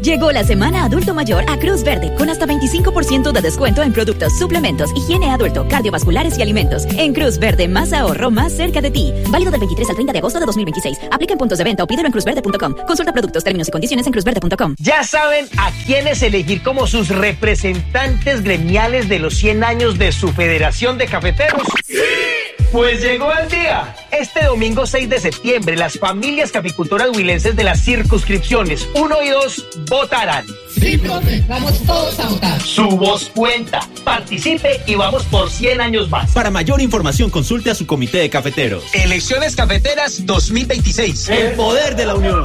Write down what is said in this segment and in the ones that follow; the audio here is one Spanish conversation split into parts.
Llegó la semana adulto mayor a Cruz Verde con hasta 25% de descuento en productos, suplementos, higiene adulto, cardiovasculares y alimentos. En Cruz Verde, más ahorro, más cerca de ti. Válido del 23 al 30 de agosto de 2026. Aplica en puntos de venta o pídelo en cruzverde.com. Consulta productos, términos y condiciones en cruzverde.com. ¿Ya saben a quiénes elegir como sus representantes gremiales de los 100 años de su Federación de Cafeteros? ¡Sí! Pues llegó el día. Este domingo 6 de septiembre, las familias caficultoras huilenses de las circunscripciones 1 y 2 votarán. Sí, profe, vamos todos a votar. Su voz cuenta. Participe y vamos por 100 años más. Para mayor información, consulte a su comité de cafeteros. Elecciones Cafeteras 2026. El poder de la unión.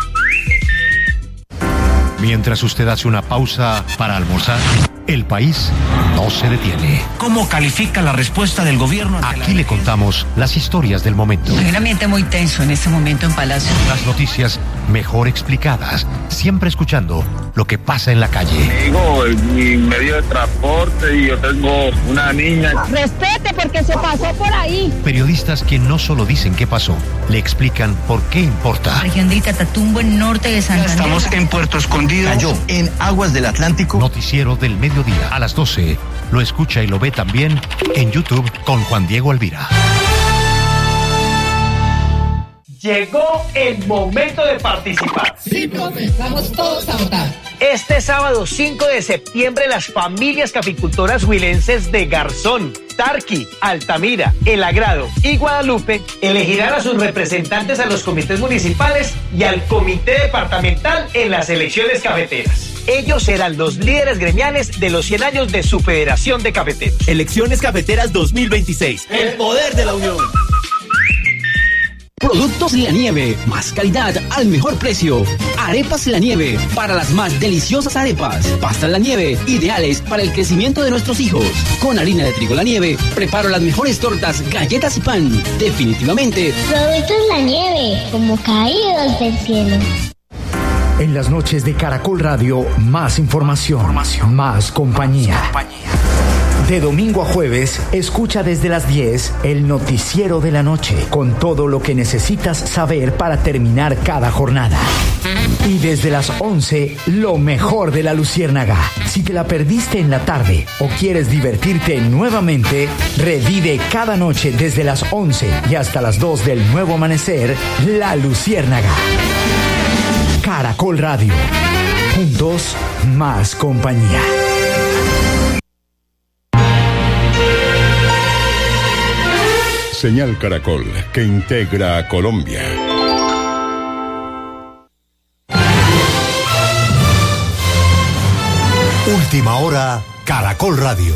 Mientras usted hace una pausa para almorzar, el país no se detiene. ¿Cómo califica la respuesta del gobierno? Aquí le contamos las historias del momento. Hay un ambiente muy tenso en este momento en Palacio. Las noticias mejor explicadas, siempre escuchando lo que pasa en la calle. Digo, mi medio de transporte y yo tengo una niña. Respete porque se pasó por ahí. Periodistas que no solo dicen qué pasó, le explican por qué importa. Región de Catatumbo, en norte de Santander. Estamos en Puerto Escondido. Cayó en aguas del Atlántico. Noticiero del mediodía a las 12. Lo escucha y lo ve también en YouTube con Juan Diego Alvira. Llegó el momento de participar. Sí, profe, vamos todos a votar. Este sábado 5 de septiembre, las familias caficultoras huilenses de Garzón, Tarqui, Altamira, El Agrado y Guadalupe elegirán a sus representantes a los comités municipales y al comité departamental en las elecciones cafeteras. Ellos serán los líderes gremiales de los 100 años de su Federación de Cafeteros. Elecciones Cafeteras 2026. El poder de la unión. Productos La Nieve, más calidad al mejor precio. Arepas La Nieve, para las más deliciosas arepas. Pastas La Nieve, ideales para el crecimiento de nuestros hijos. Con harina de trigo La Nieve, preparo las mejores tortas, galletas y pan. Definitivamente. Productos La Nieve, como caídos del cielo. En las noches de Caracol Radio, más información, más compañía. De domingo a jueves, escucha desde las 10 el noticiero de la noche, con todo lo que necesitas saber para terminar cada jornada. Y desde las 11, lo mejor de la Luciérnaga. Si te la perdiste en la tarde o quieres divertirte nuevamente, revive cada noche desde las 11 y hasta las 2 del nuevo amanecer, La Luciérnaga. Caracol Radio. Juntos, más compañía. Señal Caracol, que integra a Colombia. Última hora, Caracol Radio.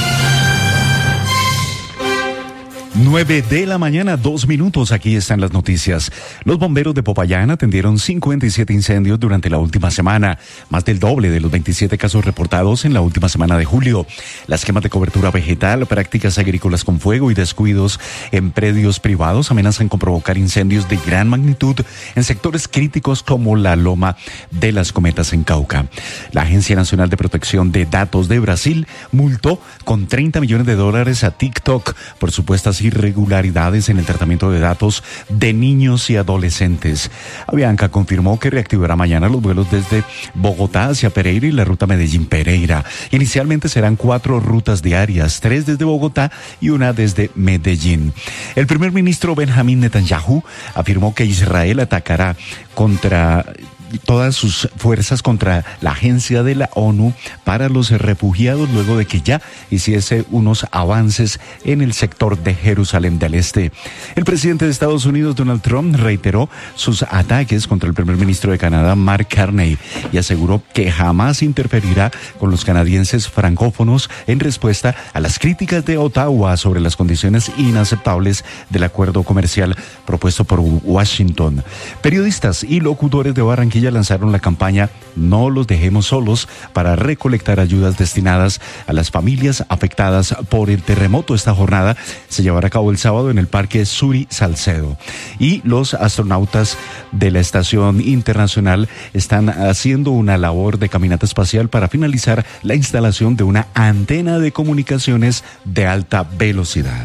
9 de la mañana, 2 minutos. Aquí están las noticias. Los bomberos de Popayán atendieron 57 incendios durante la última semana, más del doble de los 27 casos reportados en la última semana de julio. Las quemas de cobertura vegetal, prácticas agrícolas con fuego y descuidos en predios privados amenazan con provocar incendios de gran magnitud en sectores críticos como la Loma de las Cometas en Cauca. La Agencia Nacional de Protección de Datos de Brasil multó con $30 millones a TikTok por supuestas irregularidades en el tratamiento de datos de niños y adolescentes. Avianca confirmó que reactivará mañana los vuelos desde Bogotá hacia Pereira y la ruta Medellín-Pereira. Inicialmente serán 4 rutas diarias, 3 desde Bogotá y 1 desde Medellín. El primer ministro Benjamín Netanyahu afirmó que Israel atacará contra todas sus fuerzas contra la Agencia de la ONU para los Refugiados luego de que ya hiciese unos avances en el sector de Jerusalén del Este. El presidente de Estados Unidos, Donald Trump, reiteró sus ataques contra el primer ministro de Canadá, Mark Carney, y aseguró que jamás interferirá con los canadienses francófonos en respuesta a las críticas de Ottawa sobre las condiciones inaceptables del acuerdo comercial propuesto por Washington. Periodistas y locutores de Barranquilla lanzaron la campaña No los dejemos solos para recolectar ayudas destinadas a las familias afectadas por el terremoto. Esta jornada se llevará a cabo el sábado en el Parque Suri Salcedo. Y los astronautas de la Estación Internacional están haciendo una labor de caminata espacial para finalizar la instalación de una antena de comunicaciones de alta velocidad.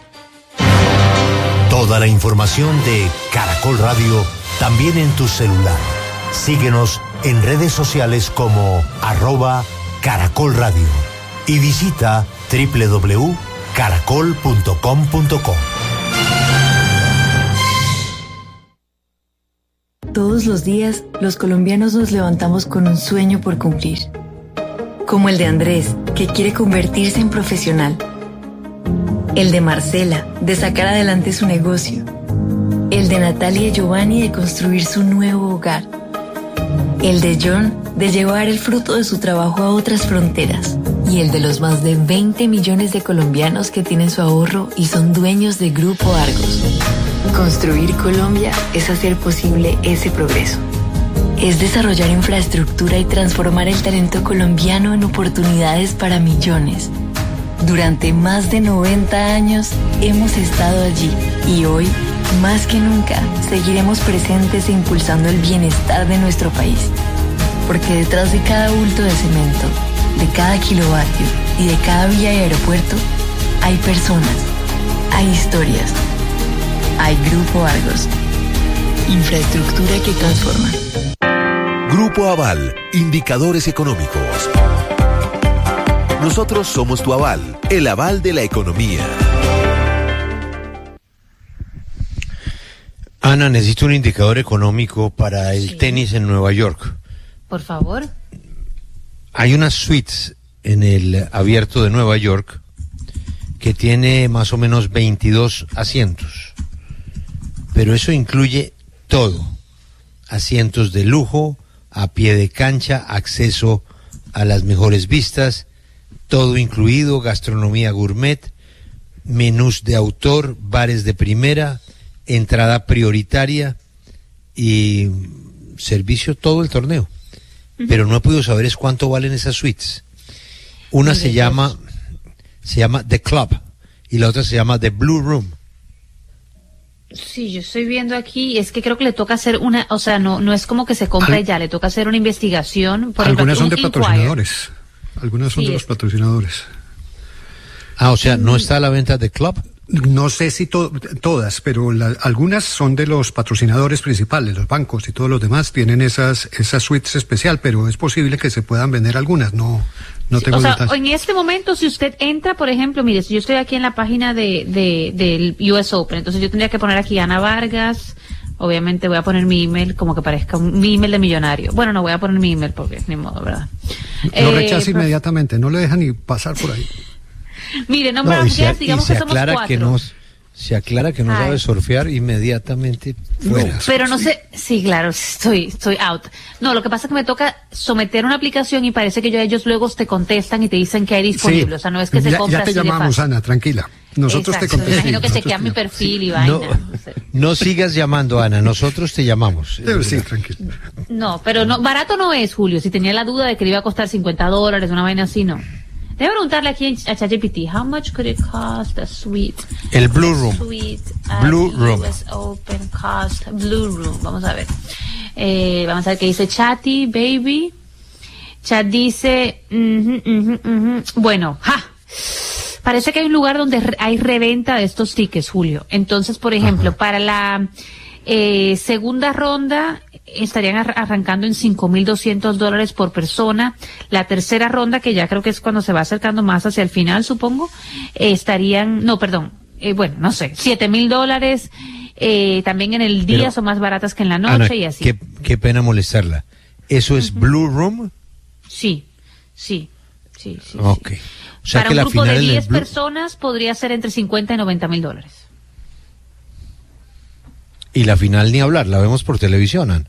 Toda la información de Caracol Radio también en tu celular. Síguenos en redes sociales como @caracolradio y visita www.caracol.com.co. Todos los días, los colombianos nos levantamos con un sueño por cumplir. Como el de Andrés, que quiere convertirse en profesional. El de Marcela, de sacar adelante su negocio. El de Natalia y Giovanni, de construir su nuevo hogar. El de John, de llevar el fruto de su trabajo a otras fronteras. Y el de los más de 20 millones de colombianos que tienen su ahorro y son dueños de Grupo Argos. Construir Colombia es hacer posible ese progreso. Es desarrollar infraestructura y transformar el talento colombiano en oportunidades para millones. Durante más de 90 años hemos estado allí y hoy, más que nunca, seguiremos presentes e impulsando el bienestar de nuestro país. Porque detrás de cada bulto de cemento, de cada kilovatio y de cada vía y aeropuerto, hay personas, hay historias, hay Grupo Argos. Infraestructura que transforma. Grupo Aval, indicadores económicos. Nosotros somos tu aval, el aval de la economía. Ana, necesito un indicador económico para el tenis en Nueva York. Por favor. Hay unas suites en el Abierto de Nueva York que tiene más o menos 22 asientos. Pero eso incluye todo. Asientos de lujo, a pie de cancha, acceso a las mejores vistas, todo incluido, gastronomía gourmet, menús de autor, bares de primera, entrada prioritaria y servicio todo el torneo. Pero no he podido saber es cuánto valen esas suites. Una se llama The Club y la otra se llama The Blue Room. Sí, yo estoy viendo aquí, es que creo que le toca hacer una, o sea, no es como que se compre ya, le toca hacer una investigación. Por algunas ejemplo, son de patrocinadores, algunas son de los patrocinadores. Ah, o sea, ¿no está a la venta de Club? No sé si todas, pero algunas son de los patrocinadores principales, los bancos y todos los demás tienen esas suites especial, pero es posible que se puedan vender algunas, no tengo detalles. En este momento, si usted entra, por ejemplo, mire, si yo estoy aquí en la página del US Open, entonces yo tendría que poner aquí Ana Vargas, obviamente voy a poner mi email como que parezca mi email de millonario. Bueno, no voy a poner mi email porque ni modo, ¿verdad? Lo rechaza inmediatamente, no le deja ni pasar por ahí. Mire, digamos que somos 4. Se aclara que no sabe surfear inmediatamente fuera. Pero no sé, sí, claro, estoy out. No, lo que pasa es que me toca someter una aplicación y parece que ellos luego te contestan y te dicen que hay disponible, sí. O sea, no es que se compra ya te así llamamos, Ana, tranquila. Nosotros te contestamos. Me imagino que chequean mi perfil y vaina. No sigas llamando, Ana, nosotros te llamamos. Sí, tranquilo. No, pero no, barato no es, Julio. Si tenía la duda de que le iba a costar $50, una vaina así, no. Debe preguntarle aquí a ChatGPT, how much could it cost a suite? El Blue Room. Blue Room. US Open cost Blue Room. Vamos a ver. Vamos a ver qué dice Chatty, baby. Chat dice, bueno, parece que hay un lugar donde hay reventa de estos tickets, Julio. Entonces, por ejemplo, para la segunda ronda estarían arrancando en $5,200 por persona. La tercera ronda, que ya creo que es cuando se va acercando más hacia el final, supongo, estarían, bueno, no sé, $7,000. También en el día son más baratas que en la noche, Ana, y así. Qué pena molestarla. ¿Eso es Blue Room? Sí. Ok. O sea, para que un la grupo final de 10 Blue... personas podría ser entre $50,000 y $90,000. Y la final ni hablar, la vemos por televisión, Ana.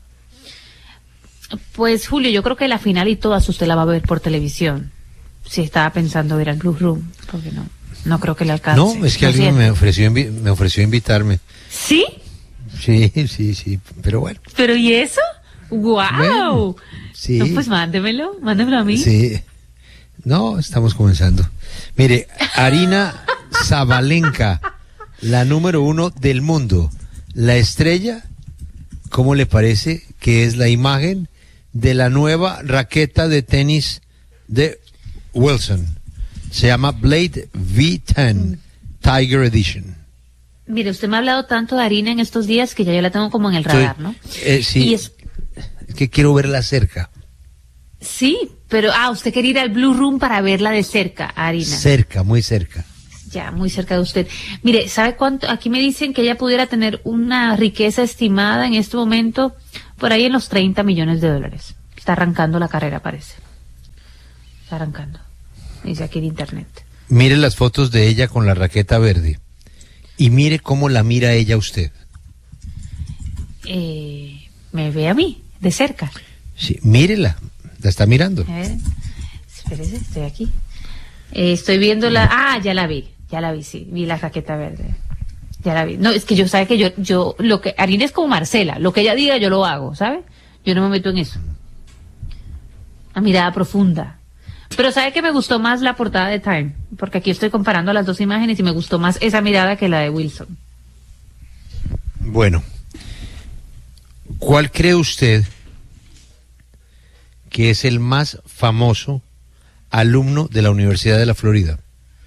Pues, Julio, yo creo que la final y todas usted la va a ver por televisión. Si estaba pensando ir al Blue Room, porque no creo que le alcance. No, es que alguien me ofreció invitarme. ¿Sí? Sí, pero bueno. ¿Pero y eso? ¡Guau! Bueno, sí. No, pues mándemelo a mí. Sí. No, estamos comenzando. Mire, Arina Zabalenka, la número 1 del mundo, la estrella, ¿cómo le parece que es la imagen de la nueva raqueta de tenis de Wilson? Se llama Blade V10 Tiger Edition. Mire, usted me ha hablado tanto de Arina en estos días que ya yo la tengo como en el radar, ¿no? Sí. Es que quiero verla cerca. Sí, pero usted quiere ir al Blue Room para verla de cerca, Arina. Cerca, muy cerca. Ya, muy cerca de usted. Mire, ¿sabe cuánto? Aquí me dicen que ella pudiera tener una riqueza estimada en este momento por ahí en los 30 millones de dólares. Está arrancando la carrera, parece. Está arrancando. Dice aquí en internet. Mire las fotos de ella con la raqueta verde. Y mire cómo la mira ella a usted. Me ve a mí, de cerca. Sí, mírela. La está mirando. A ver, espérese, estoy aquí. Estoy viendo ya la vi, sí, vi la raqueta verde. Ya la vi. No, es que yo, sabe que yo, lo que, Arina es como Marcela, lo que ella diga yo lo hago, ¿sabe? Yo no me meto en eso. Una mirada profunda. Pero sabe que me gustó más la portada de Time, porque aquí estoy comparando las dos imágenes y me gustó más esa mirada que la de Wilson. Bueno, ¿cuál cree usted que es el más famoso alumno de la Universidad de la Florida?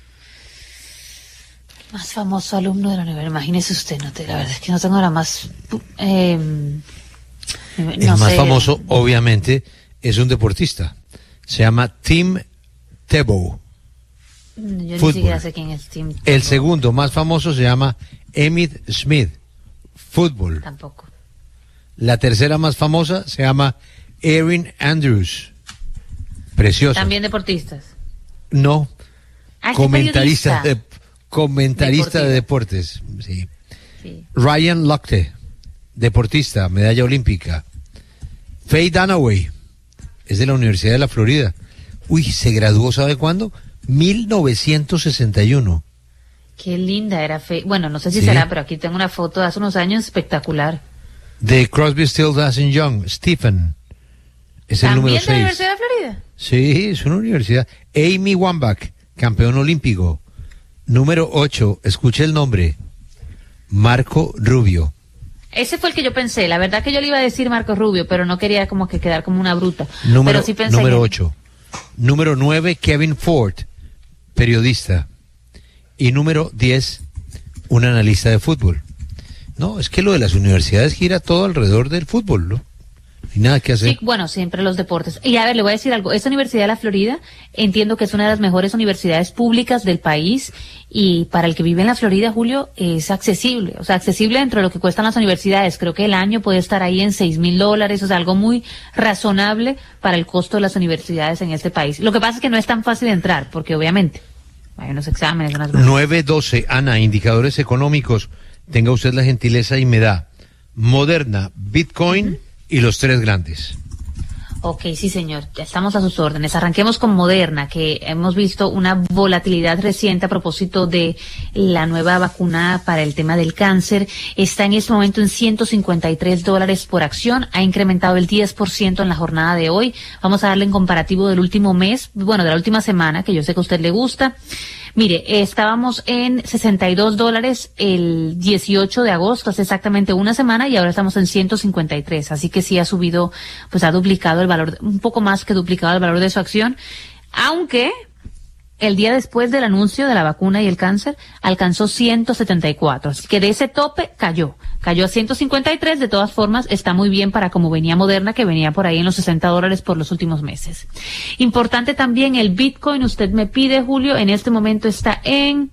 Más famoso alumno de la universidad, imagínese usted, la verdad es que no tengo la más... el más famoso, obviamente, es un deportista. Se llama Tim Tebow. Yo ni siquiera sé quién es Tim Tebow. El segundo más famoso se llama Emmitt Smith. Fútbol. Tampoco. La tercera más famosa se llama Erin Andrews. Preciosa. También deportistas. No. Comentarista periodista. de deportes. Sí. Ryan Lochte, deportista, medalla olímpica. Faye Dunaway, es de la Universidad de la Florida. Uy, se graduó, ¿sabe cuándo? 1961. Qué linda era Faye. Bueno, no sé si será, pero aquí tengo una foto de hace unos años espectacular. De Crosby, Stills, Nash & Young, Stephen. Es el número 6. ¿También de la Universidad de Florida? Sí, es una universidad. Amy Wambach, campeón olímpico. Número 8, escuche el nombre. Marco Rubio. Ese fue el que yo pensé. La verdad que yo le iba a decir Marco Rubio, pero no quería como que quedar como una bruta. Pero sí pensé número 8. Número 9, Kevin Ford, periodista. Y número 10, un analista de fútbol. No, es que lo de las universidades gira todo alrededor del fútbol, ¿no? No hay nada que hacer. Sí, bueno, siempre los deportes. Y a ver, le voy a decir algo. Esta Universidad de la Florida, entiendo que es una de las mejores universidades públicas del país y para el que vive en la Florida, Julio, es accesible. O sea, accesible dentro de lo que cuestan las universidades. Creo que el año puede estar ahí en $6,000, o sea, algo muy razonable para el costo de las universidades en este país. Lo que pasa es que no es tan fácil entrar, porque obviamente hay unos exámenes, unas... 9:12, Ana, indicadores económicos. Tenga usted la gentileza y me da Moderna, Bitcoin y los tres grandes. Ok, sí señor, ya estamos a sus órdenes. Arranquemos con Moderna, que hemos visto una volatilidad reciente a propósito de la nueva vacuna para el tema del cáncer. Está en este momento en $153 por acción, ha incrementado el 10% en la jornada de hoy. Vamos a darle en comparativo del último mes, bueno, de la última semana, que yo sé que a usted le gusta. Mire, estábamos en $62 el 18 de agosto, hace exactamente una semana, y ahora estamos en 153. Así que sí ha subido, pues ha duplicado el valor, un poco más que duplicado el valor de su acción, aunque el día después del anuncio de la vacuna y el cáncer alcanzó 174. Así que de ese tope cayó a 153. De todas formas, está muy bien para como venía Moderna, que venía por ahí en los $60 por los últimos meses. Importante también el Bitcoin, usted me pide, Julio, en este momento está en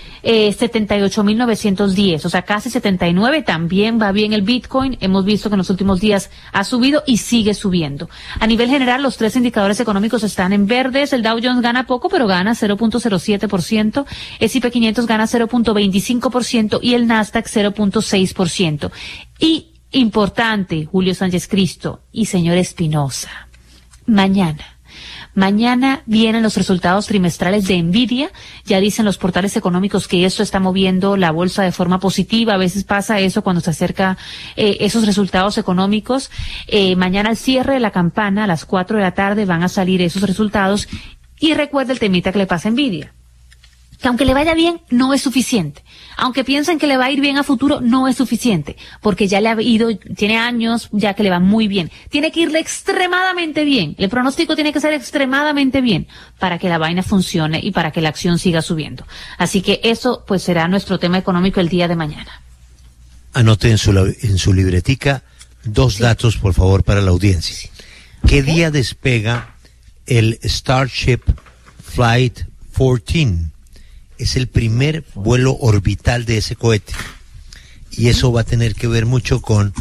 78,910, o sea, casi 79. También va bien el Bitcoin. Hemos visto que en los últimos días ha subido y sigue subiendo. A nivel general, los tres indicadores económicos están en verdes. El Dow Jones gana poco, pero gana 0.07%. S&P 500 gana 0.25% y el Nasdaq 0.6%. Y importante, Julio Sánchez Cristo y señor Espinosa, Mañana vienen los resultados trimestrales de Nvidia. Ya dicen los portales económicos que esto está moviendo la bolsa de forma positiva. A veces pasa eso cuando se acerca esos resultados económicos. Mañana al cierre de la campana, a las 4 de la tarde, van a salir esos resultados. Y recuerda el temita que le pasa a Nvidia, que aunque le vaya bien, no es suficiente. Aunque piensen que le va a ir bien a futuro, no es suficiente, porque ya le ha ido, tiene años ya que le va muy bien. Tiene que irle extremadamente bien. El pronóstico tiene que ser extremadamente bien para que la vaina funcione y para que la acción siga subiendo. Así que eso, pues, será nuestro tema económico el día de mañana. Anote en su libretica dos datos, por favor, para la audiencia. ¿Qué día despega el Starship Flight 14? Es el primer vuelo orbital de ese cohete. Y eso va a tener que ver mucho con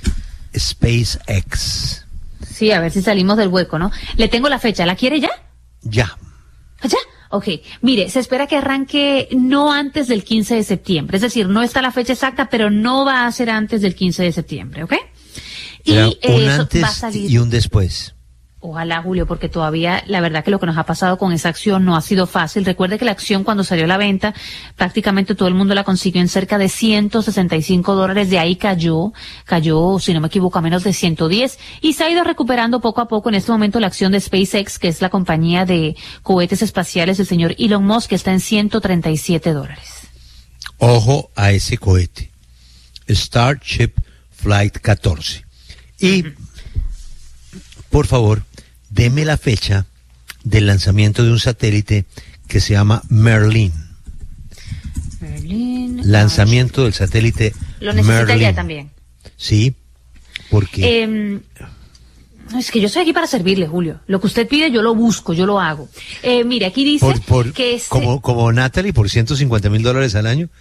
SpaceX. Sí, a ver si salimos del hueco, ¿no? Le tengo la fecha, ¿la quiere ya? Ya. ¿Ya? Ok, mire, se espera que arranque no antes del 15 de septiembre, es decir, no está la fecha exacta, pero no va a ser antes del 15 de septiembre, ¿ok? Y un eso antes va a salir. Y un después. Ojalá, Julio, porque todavía la verdad que lo que nos ha pasado con esa acción no ha sido fácil. Recuerde que la acción cuando salió a la venta, prácticamente todo el mundo la consiguió en cerca de $165, de ahí cayó, si no me equivoco, a menos de 110, y se ha ido recuperando poco a poco. En este momento la acción de SpaceX, que es la compañía de cohetes espaciales del señor Elon Musk, está en $137. Ojo a ese cohete, Starship Flight 14. Y, por favor, deme la fecha del lanzamiento de un satélite que se llama Merlin. Lanzamiento del satélite Lo necesitaría Merlin. también. Sí, porque... es que yo estoy aquí para servirle, Julio. Lo que usted pide, yo lo busco, yo lo hago. Mire, aquí dice que... como Natalie, por $150,000 al año.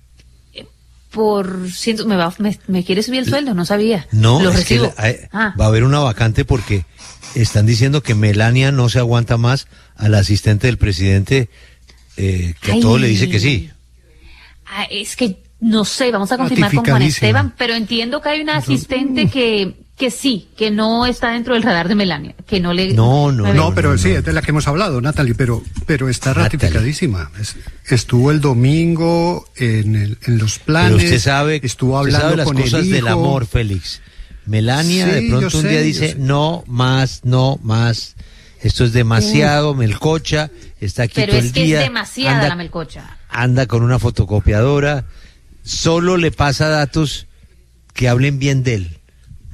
¿Me quiere subir el sueldo? No sabía. No, lo es recibo. que va a haber una vacante porque están diciendo que Melania no se aguanta más al asistente del presidente, que a todo le dice que sí. Es que no sé, vamos a confirmar con Juan Esteban, pero entiendo que hay una asistente que sí, que no está dentro del radar de Melania, que no le... Pero sí, es de la que hemos hablado, Natalie, pero está ratificadísima. Estuvo el domingo en los planes. Pero usted sabe, estuvo hablando las con cosas el hijo. del amor, Félix. Melania de pronto un día dice, no más, esto es demasiado, melcocha, está aquí pero todo el día. Pero es que es demasiada la melcocha. Anda con una fotocopiadora, solo le pasa datos que hablen bien de él.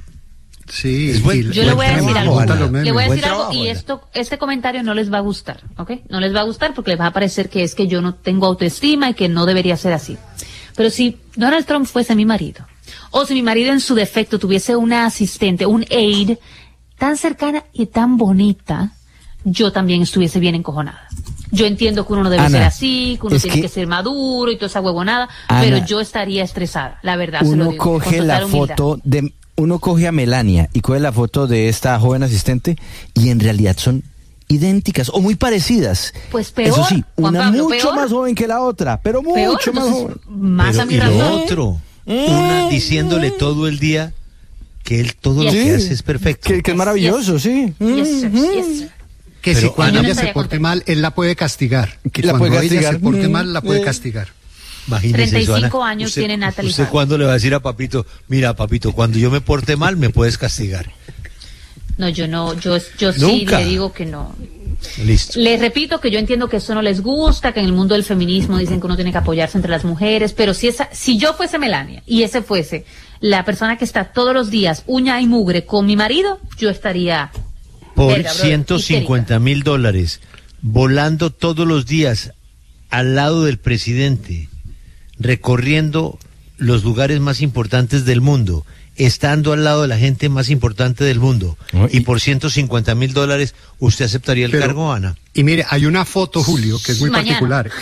Sí, yo le voy a decir algo. Le voy a decir trabajo, algo y este comentario no les va a gustar, ¿ok? No les va a gustar porque les va a parecer que es que yo no tengo autoestima y que no debería ser así. Pero si Donald Trump fuese mi marido, o si mi marido en su defecto tuviese una asistente, un aide, tan cercana y tan bonita, yo también estuviese bien encojonada. Yo entiendo que uno no debe ser así, que uno tiene que ser maduro y toda esa huevonada, pero yo estaría estresada, la verdad. Uno coge la foto de... Uno coge a Melania y coge la foto de esta joven asistente y en realidad son idénticas o muy parecidas. Pues peor. Eso sí, una Pablo, mucho peor. más joven que la otra, pero mucho más joven. Más a mi razón. Y lo otro, una diciéndole todo el día que él todo lo que hace es perfecto. Que es maravilloso, sí. Yes, sir. Que si cuando ella se porte mal, él la puede castigar. Que cuando ella se porte mal, la puede castigar. Imagínese 35 años tiene Natalie. ¿Usted cuándo le va a decir a papito, mira papito, cuando yo me porte mal me puedes castigar? No, yo sí le digo que no. Listo. Les repito que yo entiendo que eso no les gusta, que en el mundo del feminismo dicen que uno tiene que apoyarse entre las mujeres, pero si yo fuese Melania y ese fuese la persona que está todos los días uña y mugre con mi marido, yo estaría... Por $150,000, volando todos los días al lado del presidente, recorriendo los lugares más importantes del mundo, estando al lado de la gente más importante del mundo, y por $150,000, ¿usted aceptaría el cargo, Ana? Y mire, hay una foto, Julio, que es muy particular.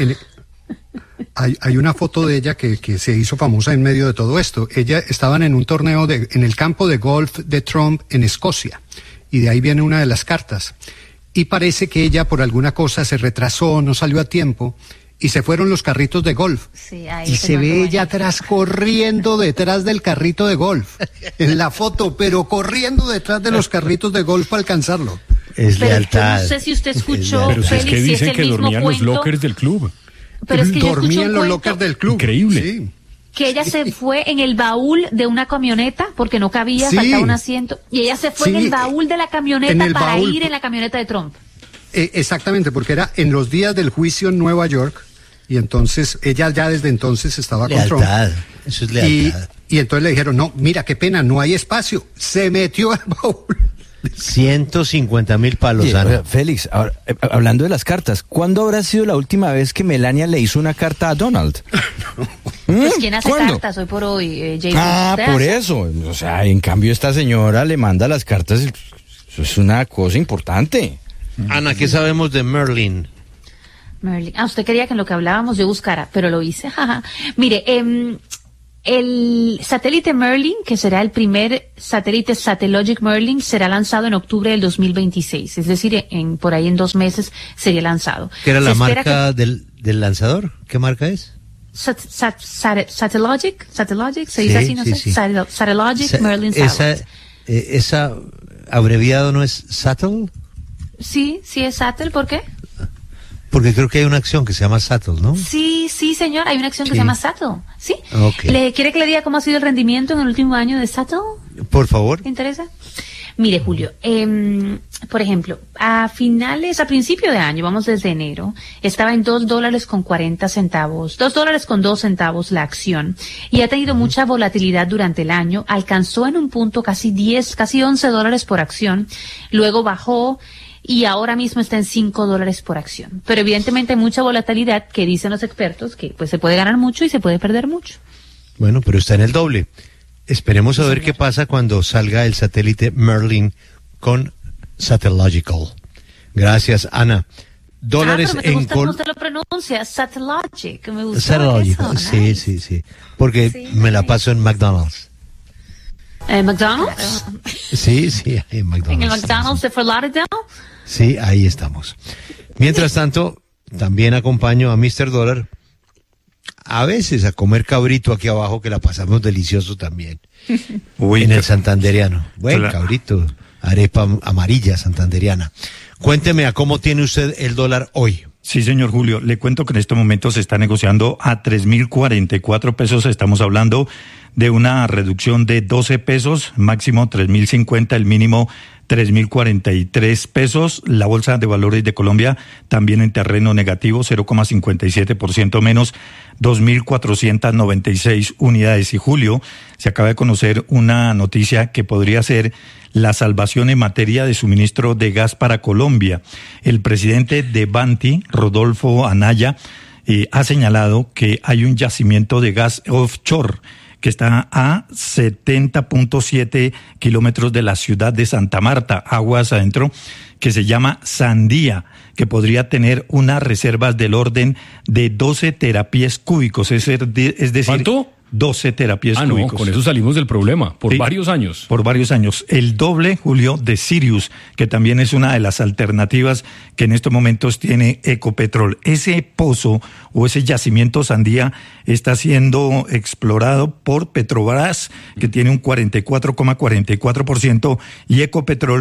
Hay una foto de ella que se hizo famosa en medio de todo esto. Ella estaban en un torneo en el campo de golf de Trump en Escocia, y de ahí viene una de las cartas. Y parece que ella por alguna cosa se retrasó, no salió a tiempo, y se fueron los carritos de golf. Sí, y se ve ella atrás corriendo detrás del carrito de golf, en la foto, pero corriendo detrás de los carritos de golf para alcanzarlo. Es lealtad. Yo no sé si usted escuchó, pero Félix, es que dicen que dormían cuento, los lockers del club. Pero es que dormían en los lockers del club. Increíble. Sí. Que ella se fue en el baúl de una camioneta porque no cabía, faltaba un asiento, y ella se fue en el baúl de la camioneta para ir en la camioneta de Trump. Exactamente, porque era en los días del juicio en Nueva York, y entonces ella ya desde entonces estaba con Trump. Eso es lealtad. Y entonces le dijeron, no, mira, qué pena, no hay espacio. Se metió al baúl. 150,000 palos, Ana. Félix, ahora, hablando de las cartas, ¿cuándo habrá sido la última vez que Melania le hizo una carta a Donald? Pues ¿quién hace ¿Cuándo? cartas hoy por hoy, Jason? Por eso. O sea, en cambio esta señora le manda las cartas. Eso es una cosa importante. Ana, ¿qué sabemos de Merlin? Merlin. Usted quería que en lo que hablábamos yo buscara, pero lo hice. Mire, el satélite Merlin, que será el primer satélite Satellogic Merlin, será lanzado en octubre del 2026. Es decir, por ahí en 2 meses sería lanzado. ¿Qué era la marca del lanzador? ¿Qué marca es? Satellogic, se dice así, no sé. Satellogic Merlin Satellite. ¿Esa abreviado no es Sattel? Sí, es Sattel, ¿por qué? Porque creo que hay una acción que se llama Sattel, ¿no? Sí, señor, hay una acción que se llama Sattel, ¿sí? Okay. ¿Quiere que le diga cómo ha sido el rendimiento en el último año de Sattel? Por favor. ¿Te interesa? Mire, Julio, por ejemplo, a principio de año, vamos desde enero, estaba en $2.40, $2.02 la acción, y ha tenido mucha volatilidad durante el año, alcanzó en un punto casi $11 por acción, luego bajó, y ahora mismo está en $5 por acción. Pero evidentemente hay mucha volatilidad que dicen los expertos que pues se puede ganar mucho y se puede perder mucho. Bueno, pero está en el doble. Esperemos a ver qué pasa cuando salga el satélite Merlin con Satellogical. Gracias, Ana. Dólares pero me en gusta cómo usted lo pronuncia, Satellogic. Me gusta Satellogical, eso, sí, nice. sí. Porque me la paso en McDonald's. ¿McDonald's? Sí, en McDonald's. ¿En el McDonald's de Fort Lauderdale? Sí, ahí estamos. Mientras tanto, también acompaño a Mr. Dólar a veces a comer cabrito aquí abajo, que la pasamos delicioso también. Uy, en el Santanderiano. Buen cabrito, arepa amarilla santanderiana. Cuénteme a cómo tiene usted el dólar hoy. Sí, señor Julio, le cuento que en este momento se está negociando a 3.044 pesos. Estamos hablando de una reducción de 12 pesos, máximo 3.050, el mínimo 3.043 pesos. La Bolsa de Valores de Colombia también en terreno negativo, 0,57% menos, 2.496 unidades. Y Julio, se acaba de conocer una noticia que podría ser la salvación en materia de suministro de gas para Colombia. El presidente de Banti, Rodolfo Anaya, ha señalado que hay un yacimiento de gas offshore que está a 70.7 kilómetros de la ciudad de Santa Marta, aguas adentro, que se llama Sandía, que podría tener unas reservas del orden de 12 terapiés cúbicos, es decir, ¿cuánto? 12 terapiés cúbicos. Con eso salimos del problema, por varios años. Por varios años. El doble, Julio, de Sirius, que también es una de las alternativas que en estos momentos tiene Ecopetrol. Ese pozo o ese yacimiento Sandía está siendo explorado por Petrobras, que tiene un 44,44%, y Ecopetrol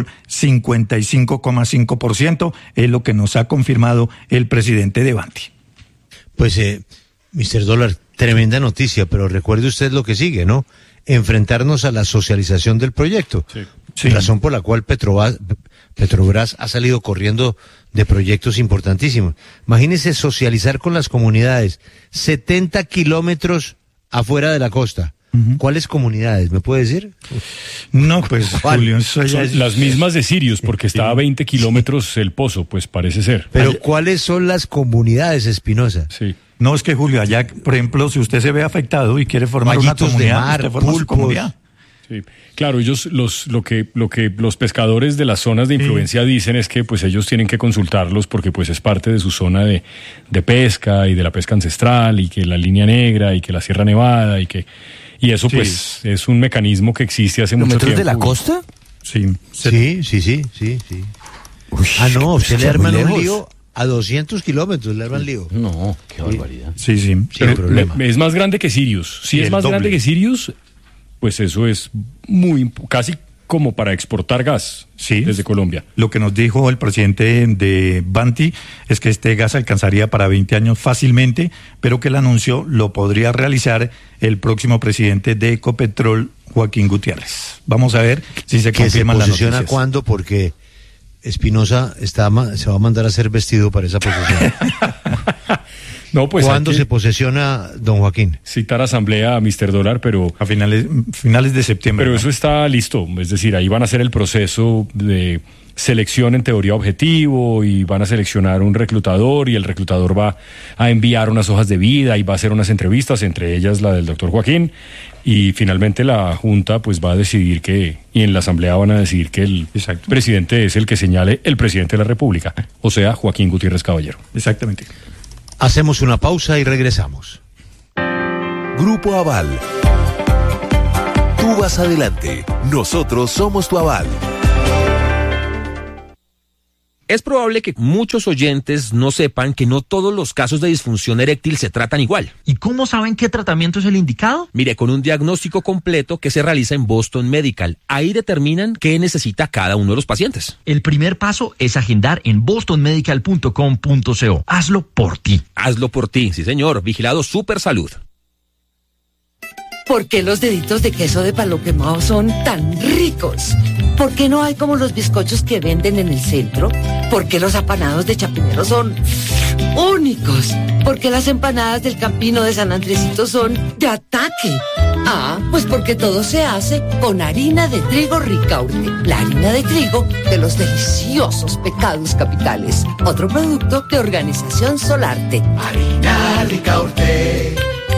55,5%, es lo que nos ha confirmado el presidente de Banti. Pues, Mr. Dólar, tremenda noticia, pero recuerde usted lo que sigue, ¿no? Enfrentarnos a la socialización del proyecto. Sí. Razón por la cual Petrobras ha salido corriendo de proyectos importantísimos. Imagínese socializar con las comunidades, 70 kilómetros afuera de la costa. ¿Cuáles comunidades? ¿Me puede decir? No, pues, Julio, eso ya son las mismas de Sirius, porque está a 20 kilómetros el pozo, pues parece ser. Pero ¿cuáles son las comunidades, Espinosa? Sí. No, es que Julio, allá, por ejemplo, si usted se ve afectado y quiere formar una comunidad, mar, usted forma su comunidad. Sí. Claro, ellos lo que los pescadores de las zonas de influencia dicen es que pues ellos tienen que consultarlos porque pues es parte de su zona de pesca y de la pesca ancestral y que la línea negra y que la Sierra Nevada y eso pues es un mecanismo que existe hace mucho tiempo. ¿De la costa? Sí. Sí. Uy, no, se le arman un lío. A 200 kilómetros le arman lío. No, qué barbaridad. Sí. Sin problema. Es más grande que Sirius. Si es más grande que Sirius, pues eso es casi como para exportar gas desde Colombia. Lo que nos dijo el presidente de Banti es que este gas alcanzaría para 20 años fácilmente, pero que el anuncio lo podría realizar el próximo presidente de Ecopetrol, Joaquín Gutiérrez. Vamos a ver si se confirman las noticias. ¿Cuándo? Porque Espinosa se va a mandar a hacer vestido para esa posesión. No, pues ¿cuándo se posesiona don Joaquín? Citar asamblea a Mr. Dólar, pero a finales de septiembre. Pero eso está listo, es decir, ahí van a hacer el proceso de selección en teoría objetivo y van a seleccionar un reclutador y el reclutador va a enviar unas hojas de vida y va a hacer unas entrevistas, entre ellas la del doctor Joaquín, y finalmente la Junta pues va a decidir y en la Asamblea van a decidir que el presidente es el que señale el presidente de la República, o sea, Joaquín Gutiérrez Caballero. Exactamente. Hacemos una pausa y regresamos. Grupo Aval. Tú vas adelante, nosotros somos tu aval. Es probable que muchos oyentes no sepan que no todos los casos de disfunción eréctil se tratan igual. ¿Y cómo saben qué tratamiento es el indicado? Mire, con un diagnóstico completo que se realiza en Boston Medical. Ahí determinan qué necesita cada uno de los pacientes. El primer paso es agendar en bostonmedical.com.co. Hazlo por ti. Hazlo por ti, sí señor. Vigilado Supersalud. ¿Por qué los deditos de queso de palo quemado son tan ricos? ¿Por qué no hay como los bizcochos que venden en el centro? ¿Por qué los apanados de Chapinero son únicos? ¿Por qué las empanadas del Campino de San Andresito son de ataque? Ah, pues porque todo se hace con harina de trigo Ricaurte, la harina de trigo de los deliciosos pecados capitales. Otro producto de Organización Solarte. Harina Ricaurte.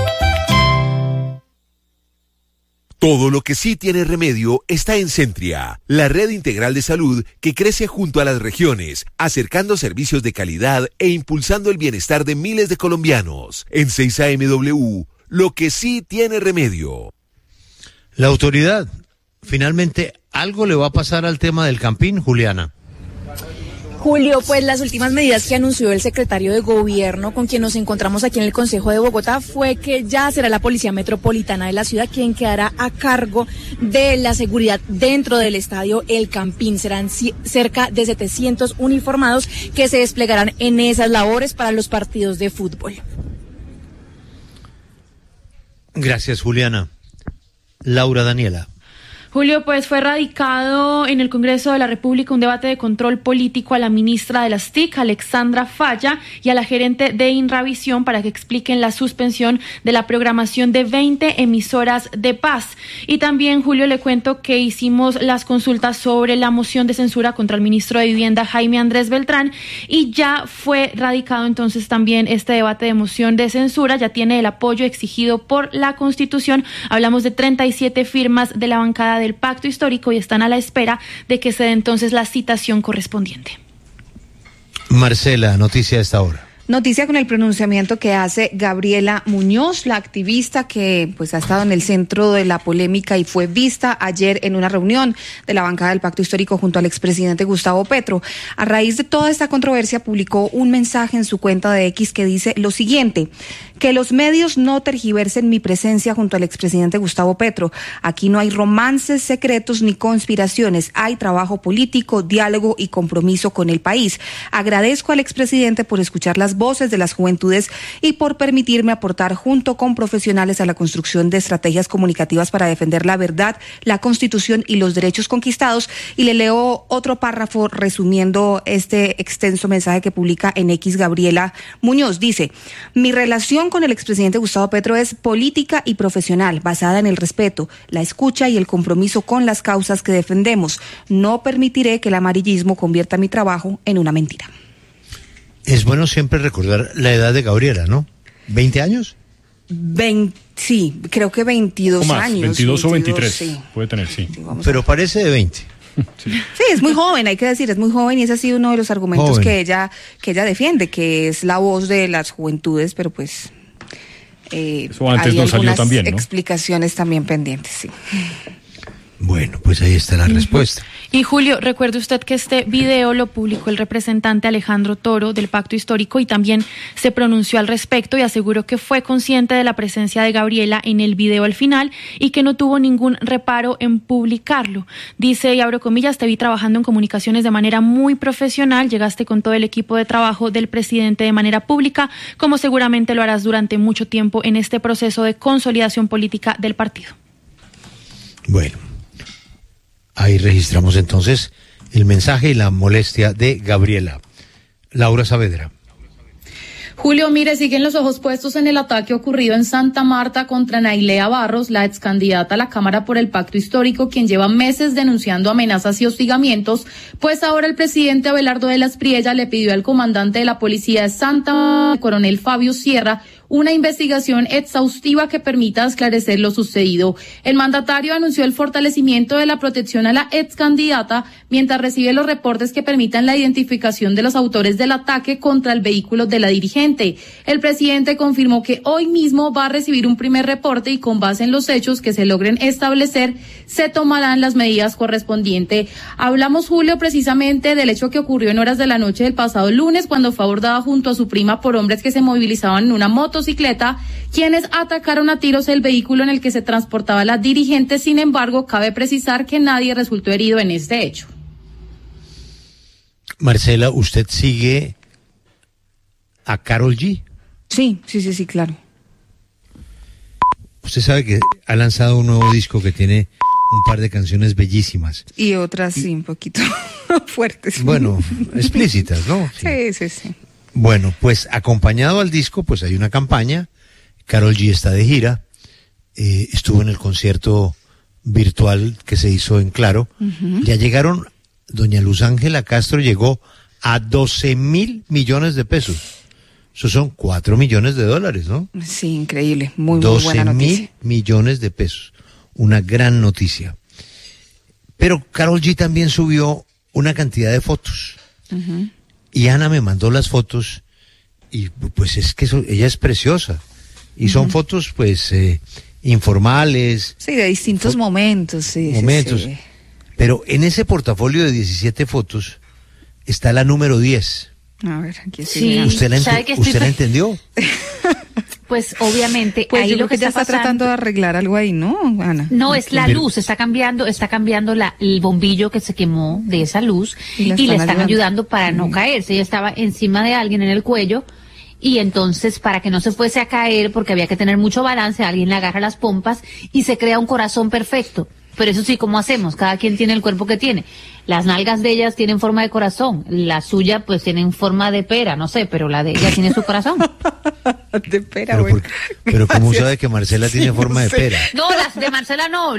Todo lo que sí tiene remedio está en Centria, la red integral de salud que crece junto a las regiones, acercando servicios de calidad e impulsando el bienestar de miles de colombianos. En 6AMW, lo que sí tiene remedio. La autoridad, finalmente, ¿algo le va a pasar al tema del Campín, Juliana? Julio, pues las últimas medidas que anunció el secretario de Gobierno, con quien nos encontramos aquí en el Consejo de Bogotá, fue que ya será la Policía Metropolitana de la ciudad quien quedará a cargo de la seguridad dentro del estadio El Campín. Serán cerca de 700 uniformados que se desplegarán en esas labores para los partidos de fútbol. Gracias, Juliana. Laura Daniela. Julio, pues fue radicado en el Congreso de la República un debate de control político a la ministra de las TIC, Alexandra Falla, y a la gerente de Inravisión para que expliquen la suspensión de la programación de 20 emisoras de paz. Y también, Julio, le cuento que hicimos las consultas sobre la moción de censura contra el ministro de Vivienda, Jaime Andrés Beltrán, y ya fue radicado entonces también este debate de moción de censura, ya tiene el apoyo exigido por la Constitución. Hablamos de 37 firmas de la bancada del Pacto Histórico y están a la espera de que se dé entonces la citación correspondiente. Marcela, noticia de esta hora. Noticia con el pronunciamiento que hace Gabriela Muñoz, la activista que pues ha estado en el centro de la polémica y fue vista ayer en una reunión de la bancada del Pacto Histórico junto al expresidente Gustavo Petro. A raíz de toda esta controversia publicó un mensaje en su cuenta de X que dice lo siguiente: que los medios no tergiversen mi presencia junto al expresidente Gustavo Petro. Aquí no hay romances secretos ni conspiraciones, hay trabajo político, diálogo y compromiso con el país. Agradezco al expresidente por escuchar las voces de las juventudes y por permitirme aportar junto con profesionales a la construcción de estrategias comunicativas para defender la verdad, la Constitución y los derechos conquistados. Y le leo otro párrafo resumiendo este extenso mensaje que publica en X Gabriela Muñoz. Dice: mi relación con el expresidente Gustavo Petro es política y profesional, basada en el respeto, la escucha y el compromiso con las causas que defendemos. No permitiré que el amarillismo convierta mi trabajo en una mentira. Es bueno siempre recordar la edad de Gabriela, ¿no? ¿20 años? Sí, creo que 22 o más, años. 22 o 23, sí. Puede tener, sí. Pero parece de 20. Sí, es muy joven, hay que decir, es muy joven y ese ha sido uno de los argumentos que ella defiende, que es la voz de las juventudes, pero pues eso antes hay no salió algunas tan bien, ¿no? explicaciones también pendientes, sí. Bueno, pues ahí está la respuesta. Y Julio, recuerde usted que este video lo publicó el representante Alejandro Toro del Pacto Histórico y también se pronunció al respecto y aseguró que fue consciente de la presencia de Gabriela en el video al final y que no tuvo ningún reparo en publicarlo. Dice, y abro comillas, te vi trabajando en comunicaciones de manera muy profesional, llegaste con todo el equipo de trabajo del presidente de manera pública, como seguramente lo harás durante mucho tiempo en este proceso de consolidación política del partido. Bueno. Ahí registramos entonces el mensaje y la molestia de Gabriela. Laura Saavedra. Julio, mire, siguen los ojos puestos en el ataque ocurrido en Santa Marta contra Nailea Barros, la excandidata a la Cámara por el Pacto Histórico, quien lleva meses denunciando amenazas y hostigamientos, pues ahora el presidente Abelardo de la Espriella le pidió al comandante de la policía de Santa Marta, coronel Fabio Sierra, una investigación exhaustiva que permita esclarecer lo sucedido. El mandatario anunció el fortalecimiento de la protección a la excandidata mientras recibe los reportes que permitan la identificación de los autores del ataque contra el vehículo de la dirigente. El presidente confirmó que hoy mismo va a recibir un primer reporte y con base en los hechos que se logren establecer, se tomarán las medidas correspondientes. Hablamos, Julio, precisamente del hecho que ocurrió en horas de la noche del pasado lunes, cuando fue abordada junto a su prima por hombres que se movilizaban en una motocicleta, quienes atacaron a tiros el vehículo en el que se transportaba la dirigente. Sin embargo, cabe precisar que nadie resultó herido en este hecho. Marcela, ¿usted sigue a Karol G? Sí, claro. Usted sabe que ha lanzado un nuevo disco que tiene un par de canciones bellísimas. Y otras sí, un poquito fuertes. Bueno, explícitas, ¿no? Sí. Bueno, pues acompañado al disco, pues hay una campaña. Karol G está de gira. Estuvo en el concierto virtual que se hizo en Claro. Ya llegaron, doña Luz Ángela Castro llegó a 12.000 millones de pesos. Eso son 4 millones de dólares, ¿no? Sí, increíble. Muy buena noticia. 12.000 millones de pesos. Una gran noticia. Pero Karol G también subió una cantidad de fotos. Y Ana me mandó las fotos y pues es que ella es preciosa. Y son fotos pues informales. Sí, de distintos momentos. Sí. Pero en ese portafolio de 17 fotos está la número 10. A ver, aquí sí. ¿Usted la entendió? Pues obviamente pues ahí yo lo que está tratando de arreglar algo ahí, ¿no, Ana? No, es la luz, está cambiando el bombillo que se quemó de esa luz y le están ayudando para no caerse. Ella estaba encima de alguien en el cuello y entonces para que no se fuese a caer, porque había que tener mucho balance, alguien le agarra las pompas y se crea un corazón perfecto. Pero eso sí, ¿cómo hacemos? Cada quien tiene el cuerpo que tiene. Las nalgas de ellas tienen forma de corazón. La suya, pues, tienen forma de pera, no sé, pero la de ella tiene su corazón. De pera, pero ¿cómo sabe que Marcela tiene forma de pera? No, las de Marcela no.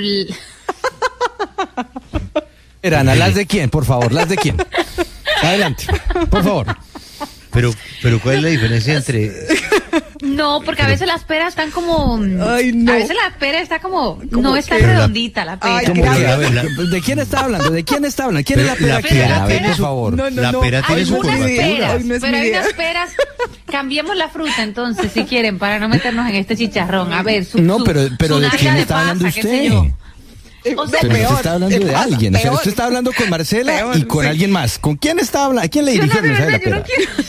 Ana, ¿las de quién, por favor? ¿Las de quién? Adelante, por favor. Pero ¿cuál es la diferencia entre...? No, porque a veces las peras están como... Ay, no. A veces la pera está como... No está redondita la pera. ¿De quién está hablando? ¿Quién es la pera? Por favor. La pera tiene su curvatura. Pero hay unas peras... Cambiemos la fruta entonces, si quieren, para no meternos en este chicharrón. A ver, pero ¿de quién está hablando usted? O sea, pero usted está hablando de alguien. O sea, usted está hablando con Marcela y con alguien más. ¿Con quién está hablando? ¿A quién le dirige el mensaje de la pera?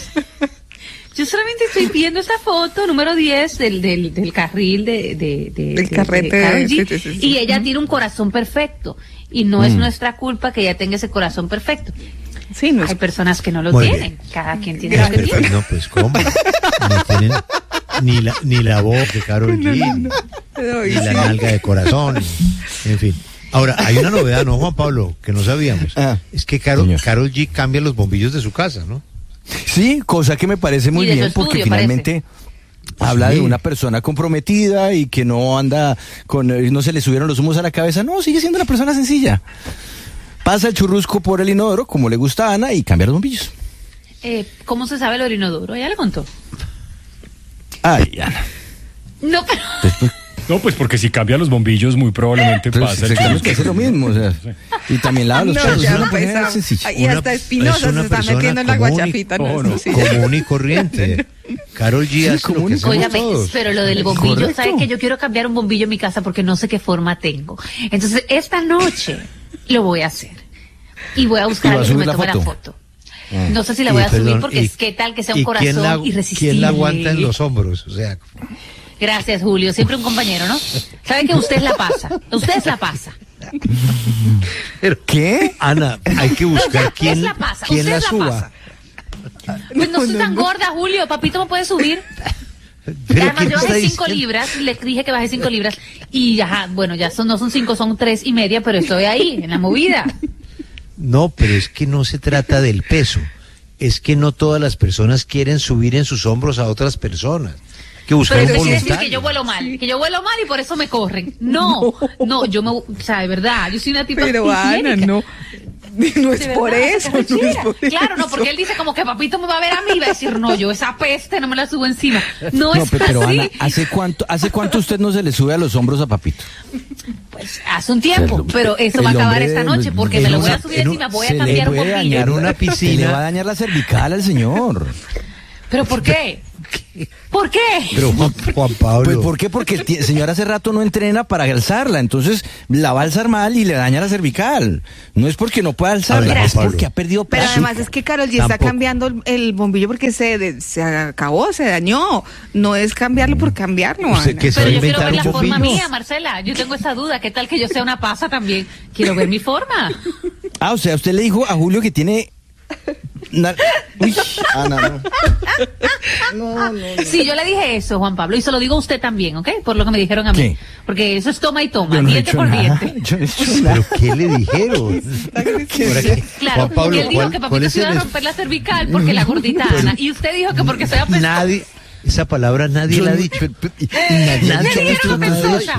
Yo solamente estoy viendo esta foto, número 10, del carril del carrete de Karol G, sí. Y ella tiene un corazón perfecto. Y no es nuestra culpa que ella tenga ese corazón perfecto. Sí, hay personas que no lo tienen. Cada quien tiene lo que tiene. No, pues ¿cómo? No tienen ni la voz de Karol G, ni la nalga de corazón, en fin. Ahora, hay una novedad, ¿no, Juan Pablo? Que no sabíamos. Es que Karol G cambia los bombillos de su casa, ¿no? Sí, cosa que me parece muy bien, porque finalmente habla de una persona comprometida y que no anda no se le subieron los humos a la cabeza. No, sigue siendo una persona sencilla. Pasa el churrusco por el inodoro, como le gusta a Ana, y cambia los bombillos. ¿Cómo se sabe lo del inodoro? ¿Ya le contó? Ay, Ana. No, pero... No, pues porque si cambia los bombillos muy probablemente pasa el churrusco. Es lo mismo, o sea, y también lava los perros. Y hasta Espinosa se está metiendo en la guachafita. Común y corriente. Karol G hace lo que hacemos todos. Pero lo del bombillo, ¿sabes que yo quiero cambiar un bombillo en mi casa porque no sé qué forma tengo? Entonces, esta noche lo voy a hacer. Y voy a buscar a alguien que me tome la foto. No sé si la voy a subir porque es que tal que sea un corazón irresistible. ¿Quién la aguanta en los hombros? O sea... Gracias, Julio. Siempre un compañero, ¿no? Sabe que usted la pasa. Usted es la pasa. ¿Qué? Ana, hay que buscar quién la suba. Pues no soy tan gorda, Julio. Papito me puede subir. Además, yo bajé 5 libras. Le dije que bajé 5 libras. Y ya, bueno, ya no son 5, son 3.5, pero estoy ahí, en la movida. No, pero es que no se trata del peso. es que no todas las personas quieren subir en sus hombros a otras personas. Que buscar pero un quiere voluntario. decir que yo vuelo mal, y por eso me corren. No, o sea, de verdad, yo soy una tipa Pero Ana, no es por eso. Claro, no, porque él dice como que papito me va a ver a mí y va a decir, no, yo esa peste no me la subo encima. No es pero así. Ana, ¿hace cuánto usted no se le sube a los hombros a papito? Pues hace un tiempo, pero eso va a acabar esta noche porque me lo voy a subir encima, voy a cambiar un poquito. Dañar una piscina. Se le va a dañar la cervical al señor. ¿Pero por qué? ¿Por qué? Pero Juan Pablo. Pues ¿por qué? Porque el señor hace rato no entrena para alzarla, entonces la va a alzar mal y le daña la cervical. No es porque no pueda alzarla, es porque ha perdido peso. peso. Pero además es que Karol G está cambiando el bombillo porque se acabó, se dañó. No es cambiarlo por cambiarlo, Ana. Pero yo quiero ver la forma mía, Marcela. Yo tengo esa duda. ¿Qué tal que yo sea una pasa también? Quiero ver mi forma. O sea, usted le dijo a Julio que tiene... Uy, Ana, no. Sí, yo le dije eso, Juan Pablo, y se lo digo a usted también, ¿ok? Por lo que me dijeron a mí. ¿Qué? Porque eso es toma y toma, diente por diente. ¿Pero qué le dijeron? Claro, porque él dijo que papito se iba a romper la cervical porque la gordita Ana, y usted dijo que porque soy apestosa. Esa palabra nadie la ha dicho. Nadie dijo que soy.